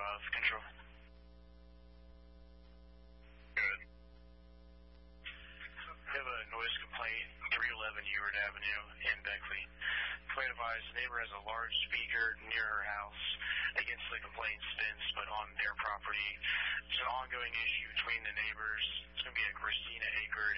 5, control. Good. We have a noise complaint, 311 Ewart Avenue in Beckley. Complaint advised, the neighbor has a large speaker near her house against the complaint's fence, but on their property. It's an ongoing issue between the neighbors. It's going to be at Christina Acre at